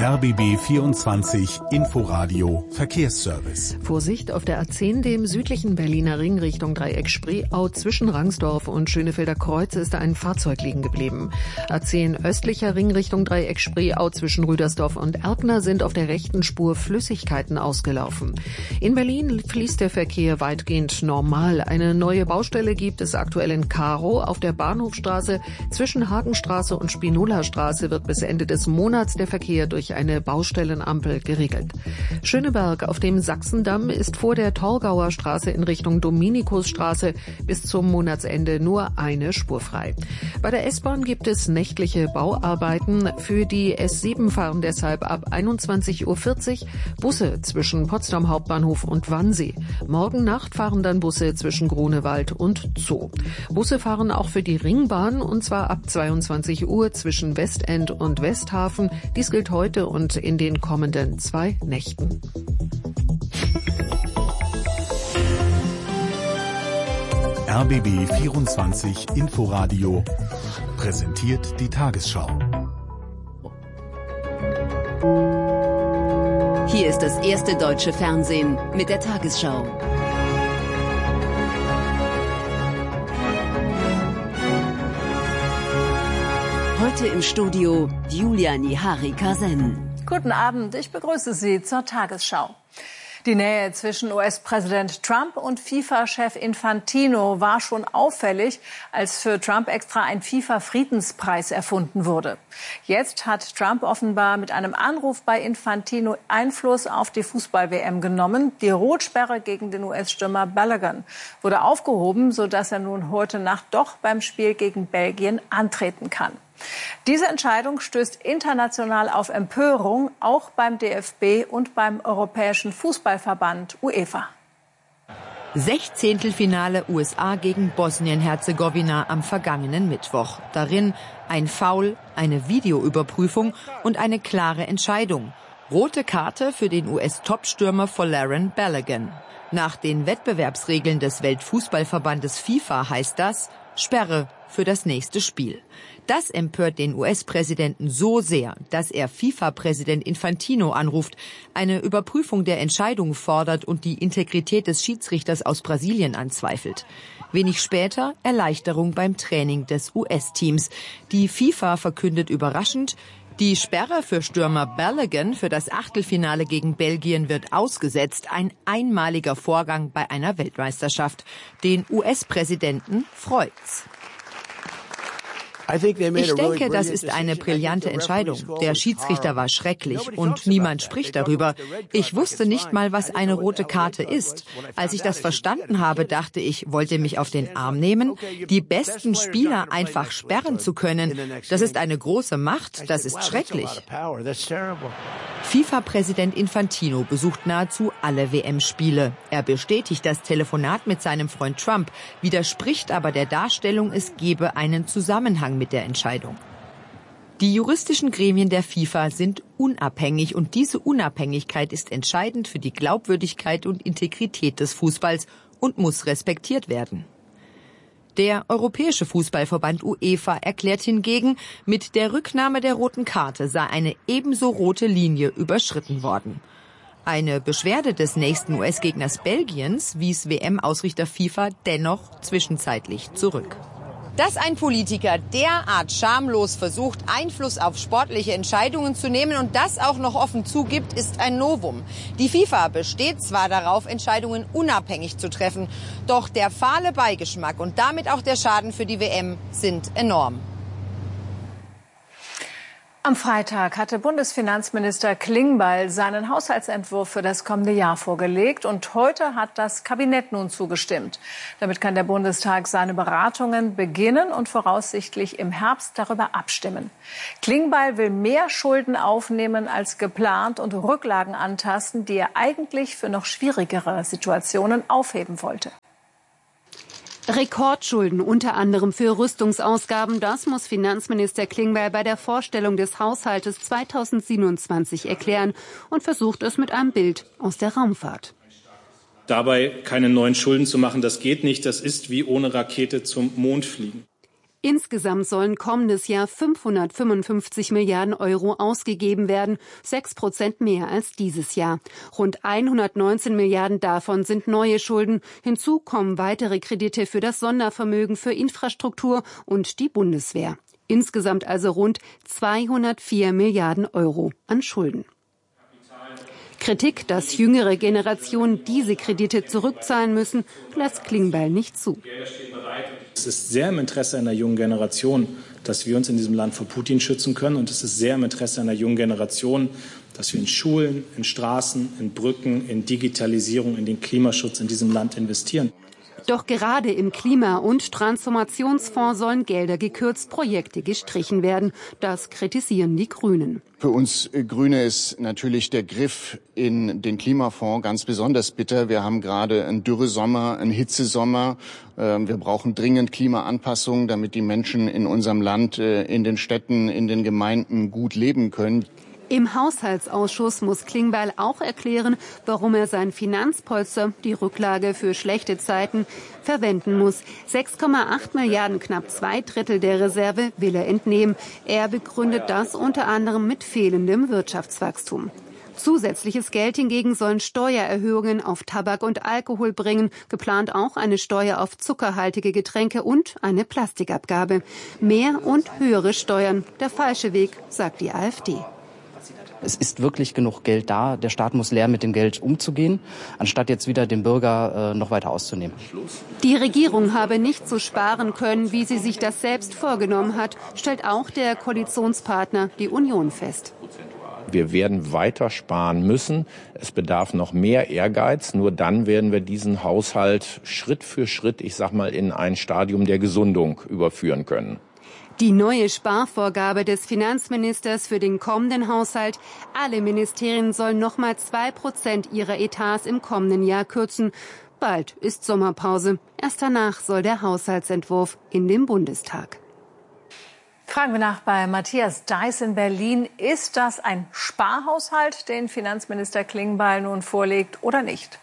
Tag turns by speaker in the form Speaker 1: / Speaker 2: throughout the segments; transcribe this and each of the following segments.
Speaker 1: RBB 24 Inforadio Verkehrsservice.
Speaker 2: Vorsicht auf der A10, dem südlichen Berliner Ring Richtung Dreieck Spreeau zwischen Rangsdorf und Schönefelder Kreuz ist ein Fahrzeug liegen geblieben. A10 östlicher Ring Richtung Dreieck Spreeau zwischen Rüdersdorf und Erkner sind auf der rechten Spur Flüssigkeiten ausgelaufen. In Berlin fließt der Verkehr weitgehend normal. Eine neue Baustelle gibt es aktuell in Karow. Auf der Bahnhofstraße zwischen Hagenstraße und Spinolastraße wird bis Ende des Monats der Verkehr durch eine Baustellenampel geregelt. Schöneberg auf dem Sachsendamm ist vor der Torgauer Straße in Richtung Dominikusstraße bis zum Monatsende nur eine Spur frei. Bei der S-Bahn gibt es nächtliche Bauarbeiten. Für die S7 fahren deshalb ab 21:40 Uhr Busse zwischen Potsdam Hauptbahnhof und Wannsee. Morgen Nacht fahren dann Busse zwischen Grunewald und Zoo. Busse fahren auch für die Ringbahn und zwar ab 22 Uhr zwischen Westend und Westhafen. Dies gilt heute und in den kommenden 2 Nächten.
Speaker 1: RBB 24 Inforadio präsentiert die Tagesschau.
Speaker 3: Hier ist das erste deutsche Fernsehen mit der Tagesschau. Heute im Studio Julia Nihari-Kasen.
Speaker 4: Guten Abend, ich begrüße Sie zur Tagesschau. Die Nähe zwischen US-Präsident Trump und FIFA-Chef Infantino war schon auffällig, als für Trump extra ein FIFA-Friedenspreis erfunden wurde. Jetzt hat Trump offenbar mit einem Anruf bei Infantino Einfluss auf die Fußball-WM genommen. Die Rotsperre gegen den US-Stürmer Balogun wurde aufgehoben, sodass er nun heute Nacht doch beim Spiel gegen Belgien antreten kann. Diese Entscheidung stößt international auf Empörung, auch beim DFB und beim Europäischen Fußballverband UEFA.
Speaker 5: 16. USA gegen Bosnien-Herzegowina am vergangenen Mittwoch. Darin ein Foul, eine Videoüberprüfung und eine klare Entscheidung. Rote Karte für den US-Topstürmer Folarin Balogun. Nach den Wettbewerbsregeln des Weltfußballverbandes FIFA heißt das Sperre für das nächste Spiel. Das empört den US-Präsidenten so sehr, dass er FIFA-Präsident Infantino anruft, eine Überprüfung der Entscheidung fordert und die Integrität des Schiedsrichters aus Brasilien anzweifelt. Wenig später Erleichterung beim Training des US-Teams. Die FIFA verkündet überraschend, die Sperre für Stürmer Balogun für das Achtelfinale gegen Belgien wird ausgesetzt. Ein einmaliger Vorgang bei einer Weltmeisterschaft. Den US-Präsidenten freut's. Ich denke, das ist eine brillante Entscheidung. Der Schiedsrichter war schrecklich und niemand spricht darüber. Ich wusste nicht mal, was eine rote Karte ist. Als ich das verstanden habe, dachte ich, wollt ihr mich auf den Arm nehmen? Die besten Spieler einfach sperren zu können, das ist eine große Macht, das ist schrecklich. FIFA-Präsident Infantino besucht nahezu alle WM-Spiele. Er bestätigt das Telefonat mit seinem Freund Trump, widerspricht aber der Darstellung, es gebe einen Zusammenhang mit der Entscheidung. Die juristischen Gremien der FIFA sind unabhängig und diese Unabhängigkeit ist entscheidend für die Glaubwürdigkeit und Integrität des Fußballs und muss respektiert werden. Der Europäische Fußballverband UEFA erklärt hingegen, mit der Rücknahme der roten Karte sei eine ebenso rote Linie überschritten worden. Eine Beschwerde des nächsten US-Gegners Belgiens wies WM-Ausrichter FIFA dennoch zwischenzeitlich zurück. Dass ein Politiker derart schamlos versucht, Einfluss auf sportliche Entscheidungen zu nehmen und das auch noch offen zugibt, ist ein Novum. Die FIFA besteht zwar darauf, Entscheidungen unabhängig zu treffen, doch der fahle Beigeschmack und damit auch der Schaden für die WM sind enorm.
Speaker 4: Am Freitag hatte Bundesfinanzminister Klingbeil seinen Haushaltsentwurf für das kommende Jahr vorgelegt und heute hat das Kabinett nun zugestimmt. Damit kann der Bundestag seine Beratungen beginnen und voraussichtlich im Herbst darüber abstimmen. Klingbeil will mehr Schulden aufnehmen als geplant und Rücklagen antasten, die er eigentlich für noch schwierigere Situationen aufheben wollte.
Speaker 6: Rekordschulden, unter anderem für Rüstungsausgaben, das muss Finanzminister Klingbeil bei der Vorstellung des Haushaltes 2027 erklären und versucht es mit einem Bild aus der Raumfahrt.
Speaker 7: Dabei keine neuen Schulden zu machen, das geht nicht. Das ist wie ohne Rakete zum Mond fliegen.
Speaker 6: Insgesamt sollen kommendes Jahr 555 Milliarden Euro ausgegeben werden, 6% mehr als dieses Jahr. Rund 119 Milliarden davon sind neue Schulden. Hinzu kommen weitere Kredite für das Sondervermögen für Infrastruktur und die Bundeswehr. Insgesamt also rund 204 Milliarden Euro an Schulden. Kritik, dass jüngere Generationen diese Kredite zurückzahlen müssen, lässt Klingbeil nicht zu.
Speaker 7: Es ist sehr im Interesse einer jungen Generation, dass wir uns in diesem Land vor Putin schützen können. Und es ist sehr im Interesse einer jungen Generation, dass wir in Schulen, in Straßen, in Brücken, in Digitalisierung, in den Klimaschutz in diesem Land investieren.
Speaker 6: Doch gerade im Klima- und Transformationsfonds sollen Gelder gekürzt, Projekte gestrichen werden. Das kritisieren die Grünen.
Speaker 8: Für uns Grüne ist natürlich der Griff in den Klimafonds ganz besonders bitter. Wir haben gerade einen Dürresommer, einen Hitzesommer. Wir brauchen dringend Klimaanpassungen, damit die Menschen in unserem Land, in den Städten, in den Gemeinden gut leben können.
Speaker 6: Im Haushaltsausschuss muss Klingbeil auch erklären, warum er sein Finanzpolster, die Rücklage für schlechte Zeiten, verwenden muss. 6,8 Milliarden, knapp 2/3 der Reserve, will er entnehmen. Er begründet das unter anderem mit fehlendem Wirtschaftswachstum. Zusätzliches Geld hingegen sollen Steuererhöhungen auf Tabak und Alkohol bringen, geplant auch eine Steuer auf zuckerhaltige Getränke und eine Plastikabgabe. Mehr und höhere Steuern, der falsche Weg, sagt die AfD.
Speaker 9: Es ist wirklich genug Geld da. Der Staat muss lernen, mit dem Geld umzugehen, anstatt jetzt wieder den Bürger noch weiter auszunehmen.
Speaker 6: Die Regierung habe nicht so sparen können, wie sie sich das selbst vorgenommen hat, stellt auch der Koalitionspartner, die Union, fest.
Speaker 10: Wir werden weiter sparen müssen. Es bedarf noch mehr Ehrgeiz. Nur dann werden wir diesen Haushalt Schritt für Schritt, in ein Stadium der Gesundung überführen können.
Speaker 6: Die neue Sparvorgabe des Finanzministers für den kommenden Haushalt: alle Ministerien sollen nochmal 2% ihrer Etats im kommenden Jahr kürzen. Bald ist Sommerpause. Erst danach soll der Haushaltsentwurf in den Bundestag.
Speaker 4: Fragen wir nach bei Matthias Deiß in Berlin. Ist das ein Sparhaushalt, den Finanzminister Klingbeil nun vorlegt, oder nicht?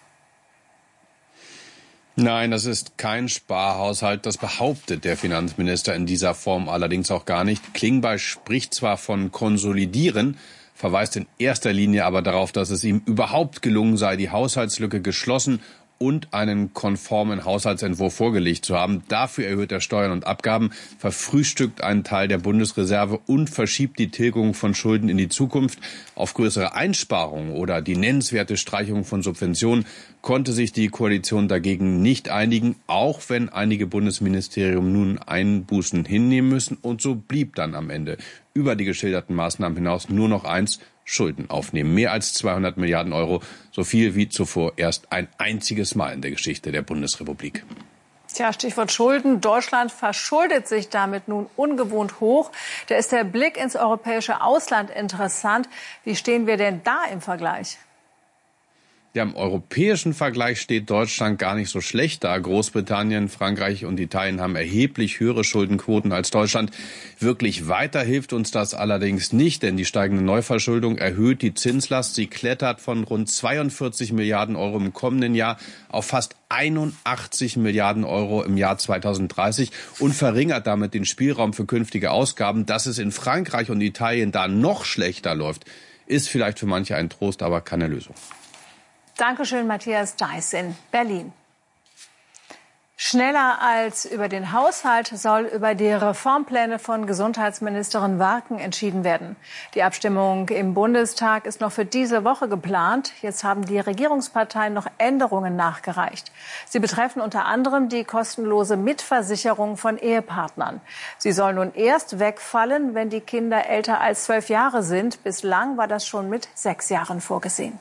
Speaker 11: Nein, das ist kein Sparhaushalt. Das behauptet der Finanzminister in dieser Form allerdings auch gar nicht. Klingbeil spricht zwar von Konsolidieren, verweist in erster Linie aber darauf, dass es ihm überhaupt gelungen sei, die Haushaltslücke geschlossen und einen konformen Haushaltsentwurf vorgelegt zu haben. Dafür erhöht er Steuern und Abgaben, verfrühstückt einen Teil der Bundesreserve und verschiebt die Tilgung von Schulden in die Zukunft. Auf größere Einsparungen oder die nennenswerte Streichung von Subventionen konnte sich die Koalition dagegen nicht einigen, auch wenn einige Bundesministerien nun Einbußen hinnehmen müssen. Und so blieb dann am Ende über die geschilderten Maßnahmen hinaus nur noch eins: Schulden aufnehmen. Mehr als 200 Milliarden Euro, so viel wie zuvor erst ein einziges Mal in der Geschichte der Bundesrepublik.
Speaker 4: Tja, Stichwort Schulden. Deutschland verschuldet sich damit nun ungewohnt hoch. Da ist der Blick ins europäische Ausland interessant. Wie stehen wir denn da im Vergleich?
Speaker 11: Ja, im europäischen Vergleich steht Deutschland gar nicht so schlecht da. Großbritannien, Frankreich und Italien haben erheblich höhere Schuldenquoten als Deutschland. Wirklich weiter hilft uns das allerdings nicht, denn die steigende Neuverschuldung erhöht die Zinslast. Sie klettert von rund 42 Milliarden Euro im kommenden Jahr auf fast 81 Milliarden Euro im Jahr 2030 und verringert damit den Spielraum für künftige Ausgaben. Dass es in Frankreich und Italien da noch schlechter läuft, ist vielleicht für manche ein Trost, aber keine Lösung.
Speaker 4: Dankeschön, Matthias Deiß in Berlin. Schneller als über den Haushalt soll über die Reformpläne von Gesundheitsministerin Warken entschieden werden. Die Abstimmung im Bundestag ist noch für diese Woche geplant. Jetzt haben die Regierungsparteien noch Änderungen nachgereicht. Sie betreffen unter anderem die kostenlose Mitversicherung von Ehepartnern. Sie soll nun erst wegfallen, wenn die Kinder älter als 12 Jahre sind. Bislang war das schon mit 6 Jahren vorgesehen.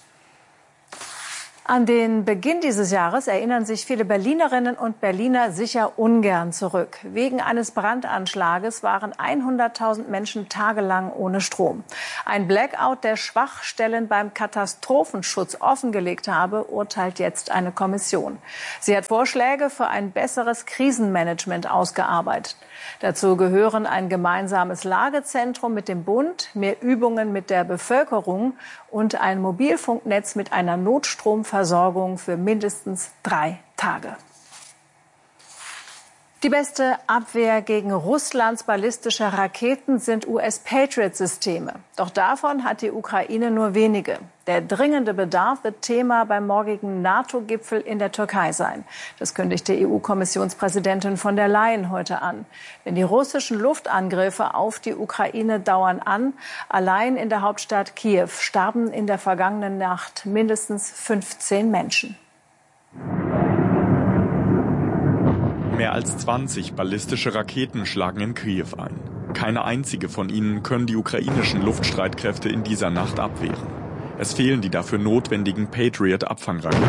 Speaker 4: An den Beginn dieses Jahres erinnern sich viele Berlinerinnen und Berliner sicher ungern zurück. Wegen eines Brandanschlages waren 100.000 Menschen tagelang ohne Strom. Ein Blackout, der Schwachstellen beim Katastrophenschutz offengelegt habe, urteilt jetzt eine Kommission. Sie hat Vorschläge für ein besseres Krisenmanagement ausgearbeitet. Dazu gehören ein gemeinsames Lagezentrum mit dem Bund, mehr Übungen mit der Bevölkerung und ein Mobilfunknetz mit einer Notstromversorgung für mindestens 3 Tage. Die beste Abwehr gegen Russlands ballistische Raketen sind US-Patriot-Systeme. Doch davon hat die Ukraine nur wenige. Der dringende Bedarf wird Thema beim morgigen NATO-Gipfel in der Türkei sein. Das kündigte EU-Kommissionspräsidentin von der Leyen heute an. Denn die russischen Luftangriffe auf die Ukraine dauern an. Allein in der Hauptstadt Kiew starben in der vergangenen Nacht mindestens 15 Menschen.
Speaker 12: Mehr als 20 ballistische Raketen schlagen in Kiew ein. Keine einzige von ihnen können die ukrainischen Luftstreitkräfte in dieser Nacht abwehren. Es fehlen die dafür notwendigen Patriot-Abfangraketen.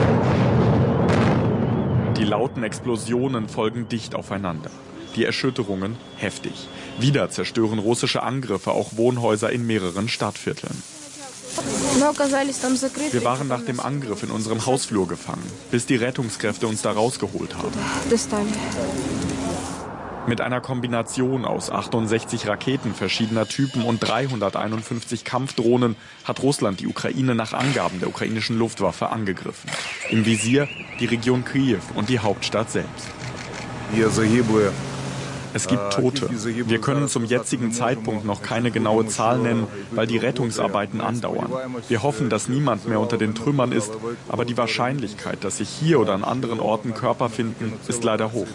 Speaker 12: Die lauten Explosionen folgen dicht aufeinander. Die Erschütterungen heftig. Wieder zerstören russische Angriffe auch Wohnhäuser in mehreren Stadtvierteln. Wir waren nach dem Angriff in unserem Hausflur gefangen, bis die Rettungskräfte uns da rausgeholt haben. Mit einer Kombination aus 68 Raketen verschiedener Typen und 351 Kampfdrohnen hat Russland die Ukraine nach Angaben der ukrainischen Luftwaffe angegriffen. Im Visier die Region Kiew und die Hauptstadt selbst. Es gibt Tote. Wir können zum jetzigen Zeitpunkt noch keine genaue Zahl nennen, weil die Rettungsarbeiten andauern. Wir hoffen, dass niemand mehr unter den Trümmern ist, aber die Wahrscheinlichkeit, dass sich hier oder an anderen Orten Körper finden, ist leider hoch.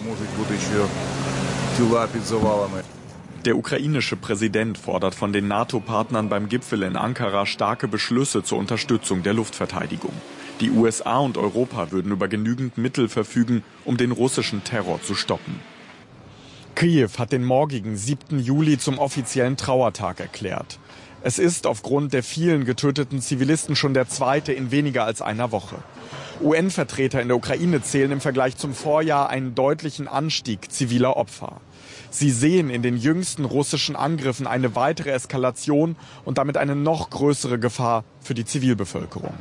Speaker 12: Der ukrainische Präsident fordert von den NATO-Partnern beim Gipfel in Ankara starke Beschlüsse zur Unterstützung der Luftverteidigung. Die USA und Europa würden über genügend Mittel verfügen, um den russischen Terror zu stoppen. Kiew hat den morgigen 7. Juli zum offiziellen Trauertag erklärt. Es ist aufgrund der vielen getöteten Zivilisten schon der zweite in weniger als einer Woche. UN-Vertreter in der Ukraine zählen im Vergleich zum Vorjahr einen deutlichen Anstieg ziviler Opfer. Sie sehen in den jüngsten russischen Angriffen eine weitere Eskalation und damit eine noch größere Gefahr für die Zivilbevölkerung.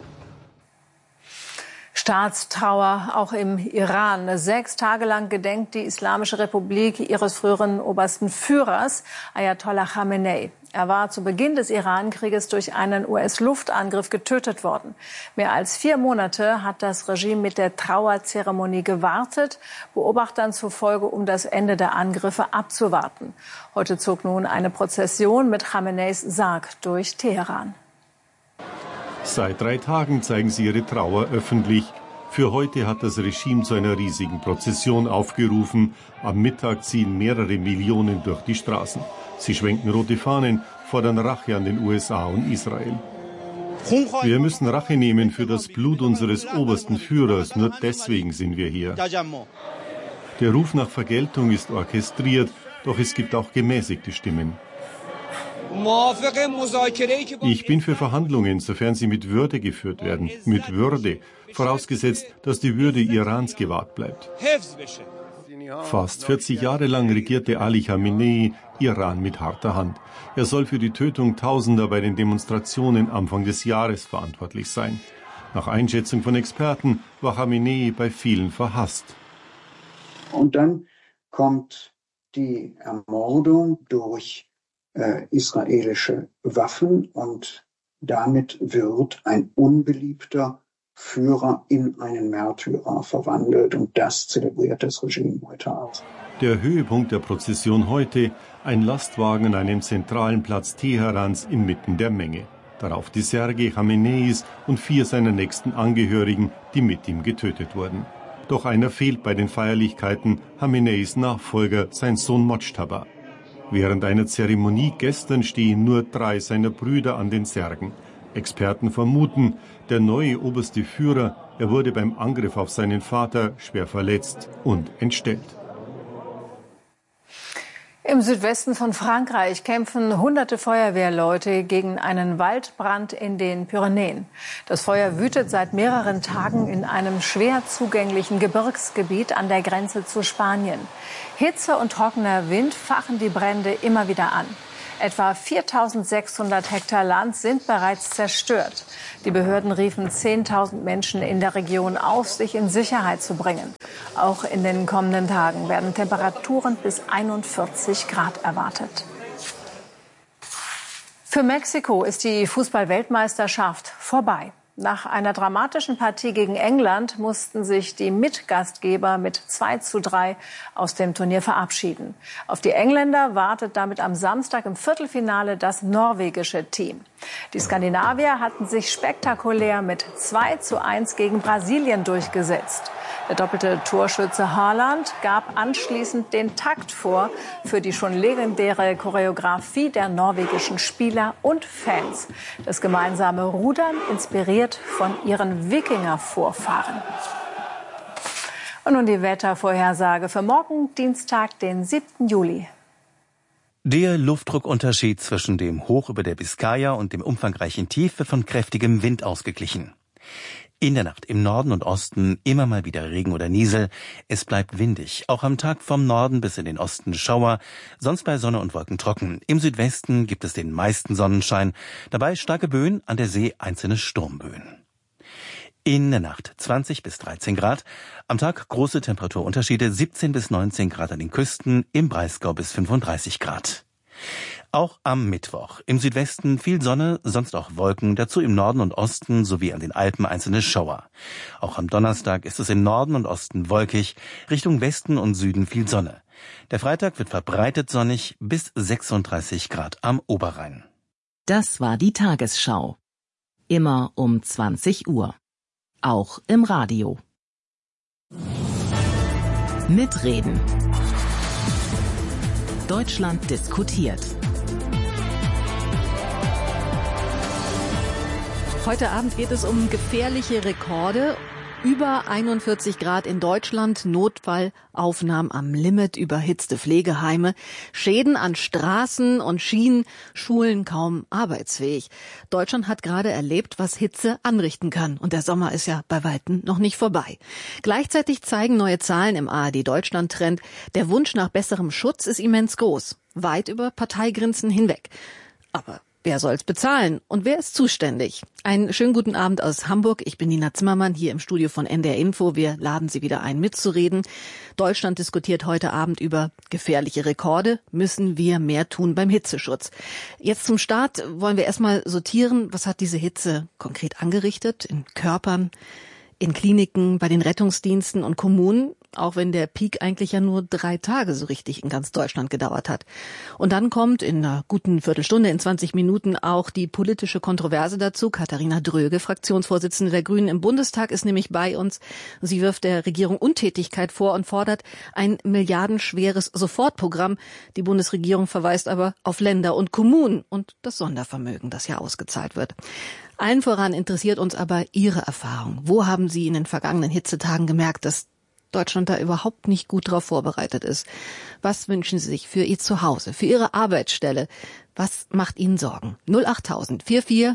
Speaker 4: Staatstrauer auch im Iran. 6 Tage lang gedenkt die Islamische Republik ihres früheren obersten Führers, Ayatollah Khamenei. Er war zu Beginn des Iran-Krieges durch einen US-Luftangriff getötet worden. Mehr als 4 Monate hat das Regime mit der Trauerzeremonie gewartet, Beobachtern zufolge, um das Ende der Angriffe abzuwarten. Heute zog nun eine Prozession mit Khameneis Sarg durch Teheran.
Speaker 13: Seit 3 Tagen zeigen sie ihre Trauer öffentlich. Für heute hat das Regime zu einer riesigen Prozession aufgerufen. Am Mittag ziehen mehrere Millionen durch die Straßen. Sie schwenken rote Fahnen, fordern Rache an den USA und Israel. Wir müssen Rache nehmen für das Blut unseres obersten Führers. Nur deswegen sind wir hier. Der Ruf nach Vergeltung ist orchestriert, doch es gibt auch gemäßigte Stimmen. Ich bin für Verhandlungen, sofern sie mit Würde geführt werden. Mit Würde, vorausgesetzt, dass die Würde Irans gewahrt bleibt. Fast 40 Jahre lang regierte Ali Khamenei Iran mit harter Hand. Er soll für die Tötung Tausender bei den Demonstrationen Anfang des Jahres verantwortlich sein. Nach Einschätzung von Experten war Khamenei bei vielen verhasst.
Speaker 14: Und dann kommt die Ermordung durch israelische Waffen und damit wird ein unbeliebter Führer in einen Märtyrer verwandelt und das zelebriert das Regime heute auch.
Speaker 13: Der Höhepunkt der Prozession heute, ein Lastwagen an einem zentralen Platz Teherans inmitten der Menge. Darauf die Särge Khameneis und 4 seiner nächsten Angehörigen, die mit ihm getötet wurden. Doch einer fehlt bei den Feierlichkeiten, Khameneis Nachfolger, sein Sohn Mojtaba. Während einer Zeremonie gestern stehen nur 3 seiner Brüder an den Särgen. Experten vermuten, der neue oberste Führer, er wurde beim Angriff auf seinen Vater schwer verletzt und entstellt.
Speaker 4: Im Südwesten von Frankreich kämpfen hunderte Feuerwehrleute gegen einen Waldbrand in den Pyrenäen. Das Feuer wütet seit mehreren Tagen in einem schwer zugänglichen Gebirgsgebiet an der Grenze zu Spanien. Hitze und trockener Wind fachen die Brände immer wieder an. Etwa 4.600 Hektar Land sind bereits zerstört. Die Behörden riefen 10.000 Menschen in der Region auf, sich in Sicherheit zu bringen. Auch in den kommenden Tagen werden Temperaturen bis 41 Grad erwartet. Für Mexiko ist die Fußball-Weltmeisterschaft vorbei. Nach einer dramatischen Partie gegen England mussten sich die Mitgastgeber mit 2:3 aus dem Turnier verabschieden. Auf die Engländer wartet damit am Samstag im Viertelfinale das norwegische Team. Die Skandinavier hatten sich spektakulär mit 2:1 gegen Brasilien durchgesetzt. Der doppelte Torschütze Haaland gab anschließend den Takt vor für die schon legendäre Choreografie der norwegischen Spieler und Fans. Das gemeinsame Rudern inspiriert von ihren Wikinger-Vorfahren. Und nun die Wettervorhersage für morgen, Dienstag, den 7. Juli.
Speaker 15: Der Luftdruckunterschied zwischen dem Hoch über der Biskaya und dem umfangreichen Tief wird von kräftigem Wind ausgeglichen. In der Nacht im Norden und Osten immer mal wieder Regen oder Niesel. Es bleibt windig. Auch am Tag vom Norden bis in den Osten Schauer. Sonst bei Sonne und Wolken trocken. Im Südwesten gibt es den meisten Sonnenschein. Dabei starke Böen, an der See einzelne Sturmböen. In der Nacht 20 bis 13 Grad. Am Tag große Temperaturunterschiede, 17 bis 19 Grad an den Küsten. Im Breisgau bis 35 Grad. Auch am Mittwoch. Im Südwesten viel Sonne, sonst auch Wolken, dazu im Norden und Osten sowie an den Alpen einzelne Schauer. Auch am Donnerstag ist es im Norden und Osten wolkig, Richtung Westen und Süden viel Sonne. Der Freitag wird verbreitet sonnig bis 36 Grad am Oberrhein.
Speaker 16: Das war die Tagesschau. Immer um 20 Uhr. Auch im Radio. Mitreden. Deutschland diskutiert.
Speaker 2: Heute Abend geht es um gefährliche Rekorde. Über 41 Grad in Deutschland, Notfallaufnahmen am Limit, überhitzte Pflegeheime, Schäden an Straßen und Schienen, Schulen kaum arbeitsfähig. Deutschland hat gerade erlebt, was Hitze anrichten kann. Und der Sommer ist ja bei Weitem noch nicht vorbei. Gleichzeitig zeigen neue Zahlen im ARD-Deutschland-Trend, der Wunsch nach besserem Schutz ist immens groß. Weit über Parteigrenzen hinweg. Aber wer soll's bezahlen? Und wer ist zuständig? Einen schönen guten Abend aus Hamburg. Ich bin Nina Zimmermann hier im Studio von NDR Info. Wir laden Sie wieder ein, mitzureden. Deutschland diskutiert heute Abend über gefährliche Rekorde. Müssen wir mehr tun beim Hitzeschutz? Jetzt zum Start wollen wir erstmal sortieren, was hat diese Hitze konkret angerichtet in Körpern, in Kliniken, bei den Rettungsdiensten und Kommunen, auch wenn der Peak eigentlich ja nur 3 Tage so richtig in ganz Deutschland gedauert hat. Und dann kommt in einer guten Viertelstunde, in 20 Minuten auch die politische Kontroverse dazu. Katharina Dröge, Fraktionsvorsitzende der Grünen im Bundestag, ist nämlich bei uns. Sie wirft der Regierung Untätigkeit vor und fordert ein milliardenschweres Sofortprogramm. Die Bundesregierung verweist aber auf Länder und Kommunen und das Sondervermögen, das ja ausgezahlt wird. Allen voran interessiert uns aber Ihre Erfahrung. Wo haben Sie in den vergangenen Hitzetagen gemerkt, dass Deutschland da überhaupt nicht gut darauf vorbereitet ist? Was wünschen Sie sich für Ihr Zuhause, für Ihre Arbeitsstelle? Was macht Ihnen Sorgen? 08000 44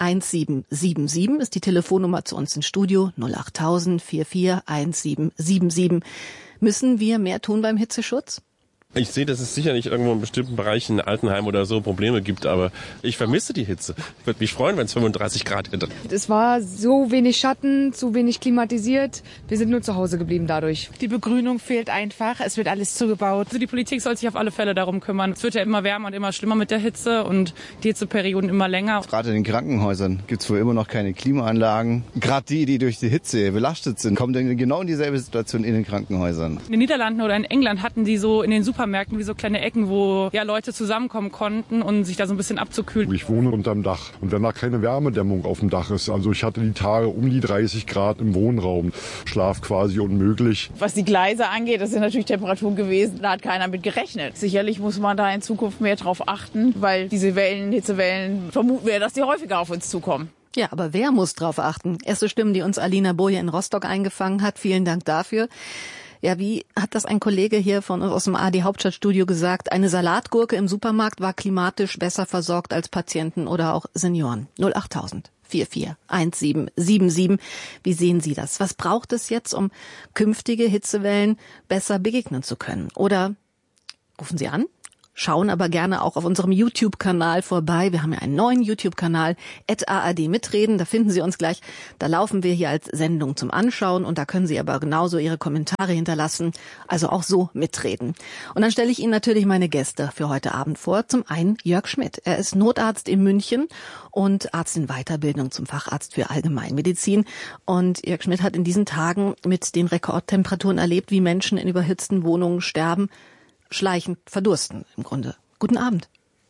Speaker 2: 1777 ist die Telefonnummer zu uns ins Studio. 08000 44 1777. Müssen wir mehr tun beim Hitzeschutz?
Speaker 17: Ich sehe, dass es sicherlich irgendwo in bestimmten Bereichen, Altenheim oder so, Probleme gibt, aber ich vermisse die Hitze. Ich würde mich freuen, wenn es 35 Grad hätte.
Speaker 18: Es war so wenig Schatten, zu wenig klimatisiert. Wir sind nur zu Hause geblieben dadurch.
Speaker 19: Die Begrünung fehlt einfach, es wird alles zugebaut. Also die Politik soll sich auf alle Fälle darum kümmern. Es wird ja immer wärmer und immer schlimmer mit der Hitze und die Hitzeperioden immer länger.
Speaker 20: Gerade in den Krankenhäusern gibt es wohl immer noch keine Klimaanlagen. Gerade die durch die Hitze belastet sind, kommen dann genau in dieselbe Situation in den Krankenhäusern.
Speaker 19: In den Niederlanden oder in England hatten die so in den Supermärkten wie so kleine Ecken, wo ja Leute zusammenkommen konnten und sich da so ein bisschen abzukühlen.
Speaker 21: Ich wohne unterm Dach und wenn da keine Wärmedämmung auf dem Dach ist, also ich hatte die Tage um die 30 Grad im Wohnraum, Schlaf quasi unmöglich.
Speaker 22: Was die Gleise angeht, das sind natürlich Temperaturen gewesen, da hat keiner mit gerechnet. Sicherlich muss man da in Zukunft mehr drauf achten, weil diese Hitzewellen, vermuten wir, dass die häufiger auf uns zukommen.
Speaker 2: Ja, aber wer muss drauf achten? Erste Stimmen, die uns Alina Boje in Rostock eingefangen hat. Vielen Dank dafür. Ja, wie hat das ein Kollege hier aus dem ARD Hauptstadtstudio gesagt? Eine Salatgurke im Supermarkt war klimatisch besser versorgt als Patienten oder auch Senioren. 08000 44 1777. Wie sehen Sie das? Was braucht es jetzt, um künftige Hitzewellen besser begegnen zu können? Oder rufen Sie an
Speaker 1: schauen aber gerne auch auf unserem YouTube-Kanal vorbei. Wir haben ja einen neuen YouTube-Kanal, @ARD mitreden. Da finden Sie uns gleich. Da laufen wir hier als Sendung zum Anschauen und da können Sie aber genauso Ihre Kommentare hinterlassen. Also auch so mitreden. Und dann stelle ich Ihnen natürlich meine Gäste für heute Abend vor. Zum einen Jörg Schmidt. Er ist Notarzt in München und Arzt in Weiterbildung zum Facharzt für Allgemeinmedizin. Und Jörg Schmidt hat in diesen Tagen mit den Rekordtemperaturen erlebt, wie Menschen in überhitzten Wohnungen sterben, schleichend verdursten im Grunde. Guten Abend.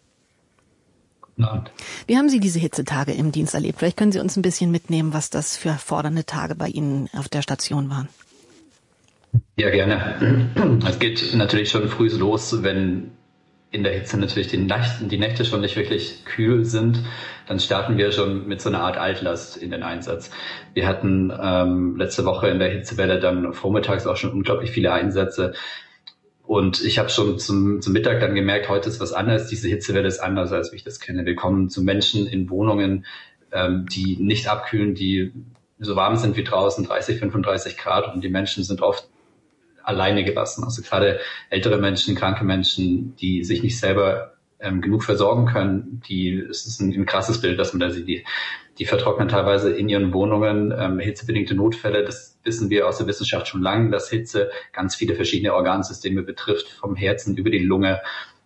Speaker 3: Guten Abend.
Speaker 1: Wie haben Sie diese Hitzetage im Dienst erlebt? Vielleicht können Sie uns ein bisschen mitnehmen, was das für fordernde Tage bei Ihnen auf der Station waren.
Speaker 3: Ja, gerne. Es geht natürlich schon früh los, wenn in der Hitze natürlich die Nächte schon nicht wirklich kühl sind. Dann starten wir schon mit so einer Art Altlast in den Einsatz. Wir hatten letzte Woche in der Hitzewelle dann vormittags auch schon unglaublich viele Einsätze. Und ich habe schon zum Mittag dann gemerkt, heute ist was anderes. Diese Hitzewelle ist anders, als wie ich das kenne. Wir kommen zu Menschen in Wohnungen, die nicht abkühlen, die so warm sind wie draußen, 30, 35 Grad. Und die Menschen sind oft alleine gelassen. Also gerade ältere Menschen, kranke Menschen, die sich nicht selber genug versorgen können, es ist ein krasses Bild, dass man da sieht. Die vertrocknen teilweise in ihren Wohnungen, hitzebedingte Notfälle. Das wissen wir aus der Wissenschaft schon lange, dass Hitze ganz viele verschiedene Organsysteme betrifft, vom Herzen über die Lunge.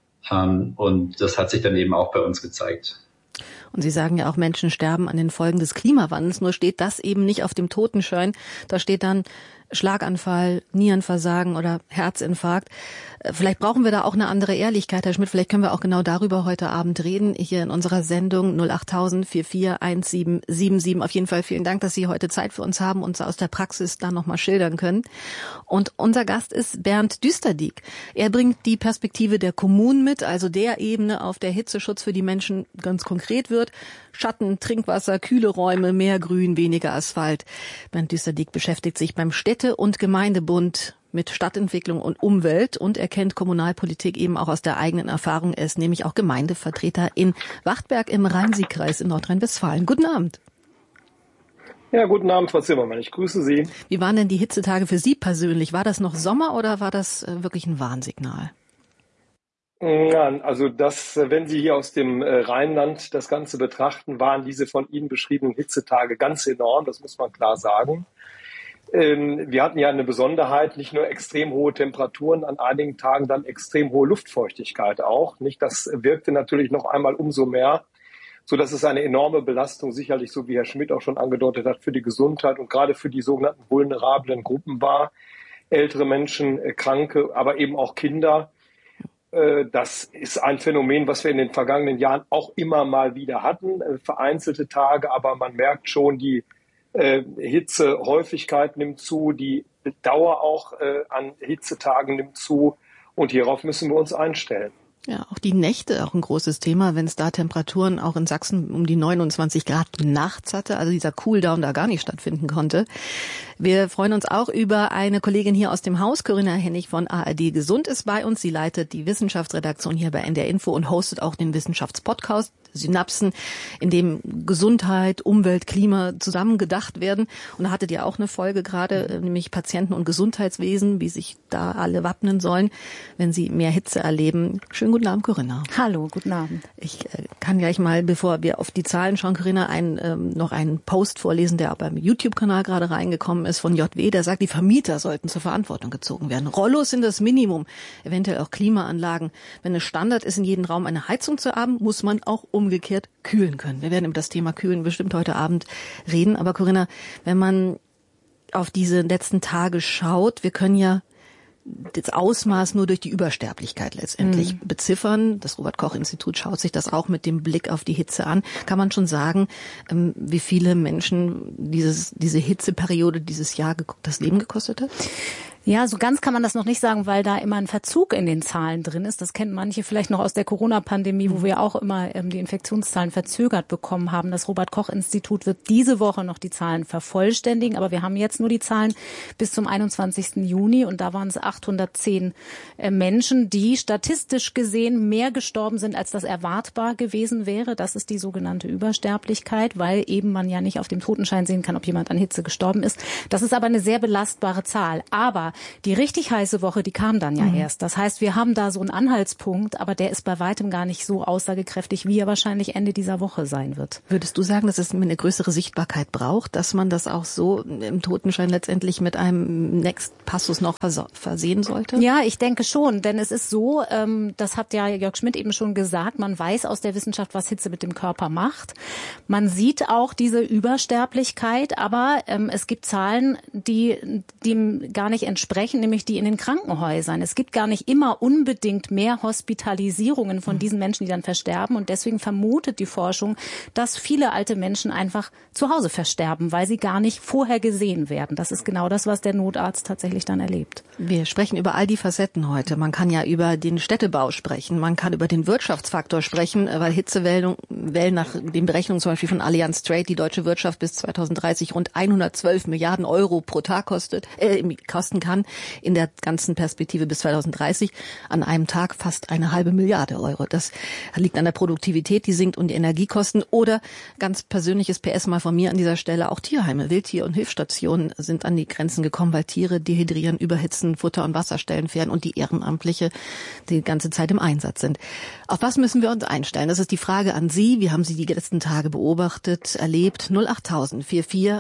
Speaker 3: Und das hat sich dann eben auch bei uns gezeigt.
Speaker 1: Und Sie sagen ja auch, Menschen sterben an den Folgen des Klimawandels. Nur steht das eben nicht auf dem Totenschein. Da steht dann Schlaganfall, Nierenversagen oder Herzinfarkt. Vielleicht brauchen wir da auch eine andere Ehrlichkeit, Herr Schmidt. Vielleicht können wir auch genau darüber heute Abend reden, hier in unserer Sendung 08000 441777. Auf jeden Fall vielen Dank, dass Sie heute Zeit für uns haben und uns aus der Praxis da nochmal schildern können. Und unser Gast ist Bernd Düsterdieck. Er bringt die Perspektive der Kommunen mit, also der Ebene, auf der Hitzeschutz für die Menschen ganz konkret wird. Schatten, Trinkwasser, kühle Räume, mehr Grün, weniger Asphalt. Bernd Düsterdieck beschäftigt sich beim Städte- und Gemeindebund mit Stadtentwicklung und Umwelt und er kennt Kommunalpolitik eben auch aus der eigenen Erfahrung. Er ist nämlich auch Gemeindevertreter in Wachtberg im Rhein-Sieg-Kreis in Nordrhein-Westfalen. Guten Abend.
Speaker 23: Ja, guten Abend, Frau Zimmermann. Ich grüße Sie.
Speaker 1: Wie waren denn die Hitzetage für Sie persönlich? War das noch Sommer oder war das wirklich ein Warnsignal?
Speaker 23: Ja, also wenn Sie hier aus dem Rheinland das Ganze betrachten, waren diese von Ihnen beschriebenen Hitzetage ganz enorm, das muss man klar sagen. Wir hatten ja eine Besonderheit, nicht nur extrem hohe Temperaturen, an einigen Tagen dann extrem hohe Luftfeuchtigkeit auch. Das wirkte natürlich noch einmal umso mehr, so dass es eine enorme Belastung sicherlich, so wie Herr Schmidt auch schon angedeutet hat, für die Gesundheit und gerade für die sogenannten vulnerablen Gruppen war. Ältere Menschen, Kranke, aber eben auch Kinder. Das ist ein Phänomen, was wir in den vergangenen Jahren auch immer mal wieder hatten. Vereinzelte Tage, aber man merkt schon, die Hitzehäufigkeit nimmt zu, die Dauer auch an Hitzetagen nimmt zu und hierauf müssen wir uns einstellen.
Speaker 1: Ja, auch die Nächte, auch ein großes Thema, wenn es da Temperaturen auch in Sachsen um die 29 Grad nachts hatte, also dieser Cooldown da gar nicht stattfinden konnte. Wir freuen uns auch über eine Kollegin hier aus dem Haus, Corinna Hennig von ARD Gesund ist bei uns. Sie leitet die Wissenschaftsredaktion hier bei NDR Info und hostet auch den Wissenschaftspodcast Synapsen, in dem Gesundheit, Umwelt, Klima zusammen gedacht werden. Und da hattet ihr auch eine Folge gerade, nämlich Patienten- und Gesundheitswesen, wie sich da alle wappnen sollen, wenn sie mehr Hitze erleben. Schönen guten Abend, Corinna.
Speaker 24: Hallo, guten Abend.
Speaker 1: Ich kann gleich mal, bevor wir auf die Zahlen schauen, Corinna, noch einen Post vorlesen, der auch beim YouTube-Kanal gerade reingekommen ist, von JW, der sagt, die Vermieter sollten zur Verantwortung gezogen werden. Rollos sind das Minimum, eventuell auch Klimaanlagen. Wenn es Standard ist, in jedem Raum eine Heizung zu haben, muss man auch umgekehrt kühlen können. Wir werden über das Thema Kühlen bestimmt heute Abend reden. Aber Corinna, wenn man auf diese letzten Tage schaut, wir können ja das Ausmaß nur durch die Übersterblichkeit letztendlich beziffern. Das Robert-Koch-Institut schaut sich das auch mit dem Blick auf die Hitze an. Kann man schon sagen, wie viele Menschen diese Hitzeperiode dieses Jahr das Leben gekostet hat?
Speaker 24: Ja, so ganz kann man das noch nicht sagen, weil da immer ein Verzug in den Zahlen drin ist. Das kennen manche vielleicht noch aus der Corona-Pandemie, wo wir auch immer die Infektionszahlen verzögert bekommen haben. Das Robert-Koch-Institut wird diese Woche noch die Zahlen vervollständigen, aber wir haben jetzt nur die Zahlen bis zum 21. Juni und da waren es 810 Menschen, die statistisch gesehen mehr gestorben sind, als das erwartbar gewesen wäre. Das ist die sogenannte Übersterblichkeit, weil eben man ja nicht auf dem Totenschein sehen kann, ob jemand an Hitze gestorben ist. Das ist aber eine sehr belastbare Zahl. Aber die richtig heiße Woche, die kam dann ja erst. Das heißt, wir haben da so einen Anhaltspunkt, aber der ist bei weitem gar nicht so aussagekräftig, wie er wahrscheinlich Ende dieser Woche sein wird.
Speaker 1: Würdest du sagen, dass es eine größere Sichtbarkeit braucht, dass man das auch so im Totenschein letztendlich mit einem Next-Passus noch versehen sollte?
Speaker 24: Ja, ich denke schon, denn es ist so, das hat ja Jörg Schmidt eben schon gesagt, man weiß aus der Wissenschaft, was Hitze mit dem Körper macht. Man sieht auch diese Übersterblichkeit, aber es gibt Zahlen, die dem gar nicht entsprechen, nämlich die in den Krankenhäusern. Es gibt gar nicht immer unbedingt mehr Hospitalisierungen von diesen Menschen, die dann versterben. Und deswegen vermutet die Forschung, dass viele alte Menschen einfach zu Hause versterben, weil sie gar nicht vorher gesehen werden. Das ist genau das, was der Notarzt tatsächlich dann erlebt.
Speaker 1: Wir sprechen über all die Facetten heute. Man kann ja über den Städtebau sprechen, man kann über den Wirtschaftsfaktor sprechen, weil Hitzewellen nach den Berechnungen zum Beispiel von Allianz Trade die deutsche Wirtschaft bis 2030 rund 112 Milliarden Euro pro Tag kosten kann. In der ganzen Perspektive bis 2030 an einem Tag fast 1,5 Milliarde Euro. Das liegt an der Produktivität, die sinkt, und die Energiekosten. Oder ganz persönliches PS mal von mir an dieser Stelle, auch Tierheime, Wildtier- und Hilfsstationen sind an die Grenzen gekommen, weil Tiere dehydrieren, überhitzen, Futter- und Wasserstellen fehlen und die Ehrenamtliche die ganze Zeit im Einsatz sind. Auf was müssen wir uns einstellen? Das ist die Frage an Sie. Wie haben Sie die letzten Tage beobachtet, erlebt? 08000 44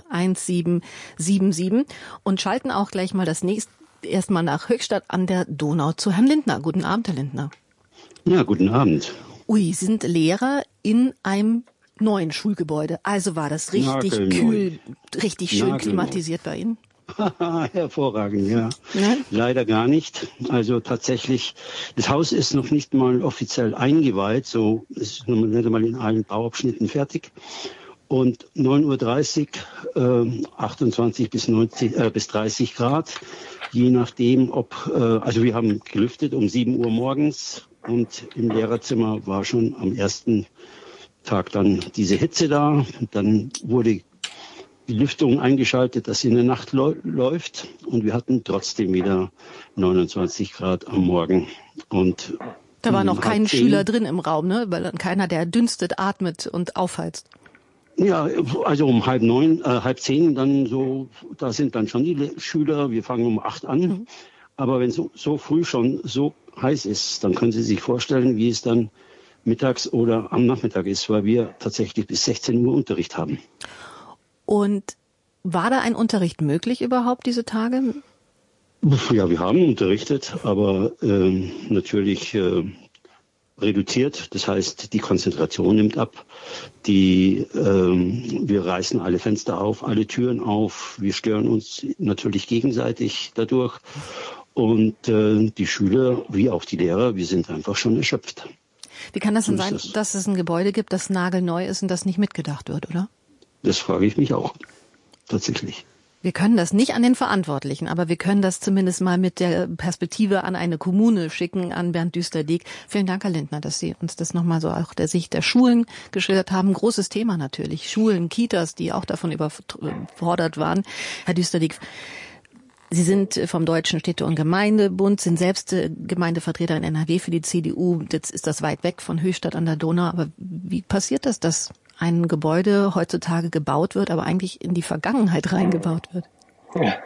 Speaker 1: 1777 und schalten auch gleich mal erstmal nach Höchstadt an der Donau zu Herrn Lindner. Guten Abend, Herr Lindner.
Speaker 5: Ja, guten Abend.
Speaker 1: Sie sind Lehrer in einem neuen Schulgebäude. Also war das richtig kühl, richtig schön klimatisiert bei Ihnen?
Speaker 5: Hervorragend, ja. Leider gar nicht. Also tatsächlich, das Haus ist noch nicht mal offiziell eingeweiht, so ist noch nicht einmal in allen Bauabschnitten fertig. Und 9:30 Uhr, 28 bis 30 Grad, je nachdem, also wir haben gelüftet um 7 Uhr morgens und im Lehrerzimmer war schon am ersten Tag dann diese Hitze da. Dann wurde die Lüftung eingeschaltet, dass sie in der Nacht läuft, und wir hatten trotzdem wieder 29 Grad am Morgen. Und
Speaker 1: da war noch kein Schüler drin im Raum, ne? Weil dann keiner, der dünstet, atmet und aufheizt.
Speaker 5: Ja, also um 9:30 dann so, da sind dann schon die Schüler, wir fangen um 8 an. Aber wenn es so früh schon so heiß ist, dann können Sie sich vorstellen, wie es dann mittags oder am Nachmittag ist, weil wir tatsächlich bis 16 Uhr Unterricht haben.
Speaker 1: Und war da ein Unterricht möglich überhaupt diese Tage?
Speaker 5: Ja, wir haben unterrichtet, aber natürlich reduziert. Das heißt, die Konzentration nimmt ab. Wir reißen alle Fenster auf, alle Türen auf. Wir stören uns natürlich gegenseitig dadurch. Und die Schüler wie auch die Lehrer, wir sind einfach schon erschöpft.
Speaker 1: Wie kann das denn sein, dass es ein Gebäude gibt, das nagelneu ist und das nicht mitgedacht wird, oder?
Speaker 5: Das frage ich mich auch, tatsächlich.
Speaker 1: Wir können das nicht an den Verantwortlichen, aber wir können das zumindest mal mit der Perspektive an eine Kommune schicken, an Bernd Düsterdiek. Vielen Dank, Herr Lindner, dass Sie uns das nochmal so auch der Sicht der Schulen geschildert haben. Großes Thema natürlich. Schulen, Kitas, die auch davon überfordert waren. Herr Düsterdiek, Sie sind vom Deutschen Städte- und Gemeindebund, sind selbst Gemeindevertreter in NRW für die CDU. Jetzt ist das weit weg von Höchstadt an der Donau. Aber wie passiert das, dass ein Gebäude heutzutage gebaut wird, aber eigentlich in die Vergangenheit reingebaut wird?
Speaker 23: Ja.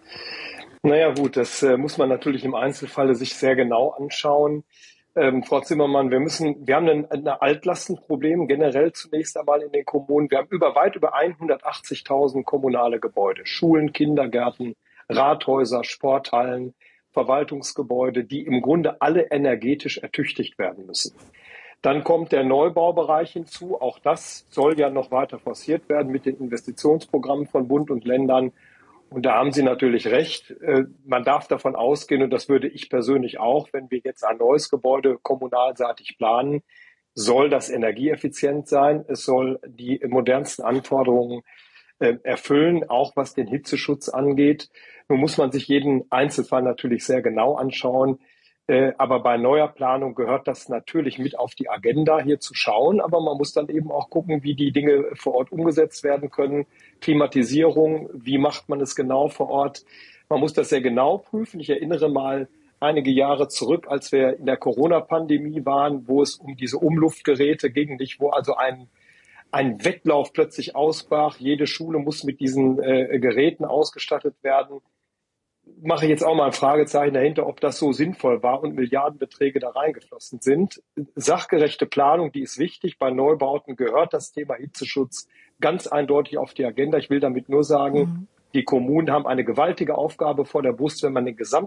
Speaker 23: Naja gut, das muss man natürlich im Einzelfall sich sehr genau anschauen. Frau Zimmermann, wir haben ein Altlastenproblem generell zunächst einmal in den Kommunen. Wir haben weit über 180.000 kommunale Gebäude, Schulen, Kindergärten, Rathäuser, Sporthallen, Verwaltungsgebäude, die im Grunde alle energetisch ertüchtigt werden müssen. Dann kommt der Neubaubereich hinzu. Auch das soll ja noch weiter forciert werden mit den Investitionsprogrammen von Bund und Ländern. Und da haben Sie natürlich recht. Man darf davon ausgehen, und das würde ich persönlich auch, wenn wir jetzt ein neues Gebäude kommunalseitig planen, soll das energieeffizient sein. Es soll die modernsten Anforderungen erfüllen, auch was den Hitzeschutz angeht. Nun muss man sich jeden Einzelfall natürlich sehr genau anschauen. Aber bei neuer Planung gehört das natürlich mit auf die Agenda, hier zu schauen. Aber man muss dann eben auch gucken, wie die Dinge vor Ort umgesetzt werden können. Klimatisierung, wie macht man es genau vor Ort? Man muss das sehr genau prüfen. Ich erinnere mal einige Jahre zurück, als wir in der Corona-Pandemie waren, wo es um diese Umluftgeräte ging, wo also ein Wettlauf plötzlich ausbrach. Jede Schule muss mit diesen Geräten ausgestattet werden. mache ich jetzt auch mal ein Fragezeichen dahinter, ob das so sinnvoll war und Milliardenbeträge da reingeflossen sind. Sachgerechte Planung, die ist wichtig. Bei Neubauten gehört das Thema Hitzeschutz ganz eindeutig auf die Agenda. Ich will damit nur sagen, die Kommunen haben eine gewaltige Aufgabe vor der Brust, wenn man den gesamten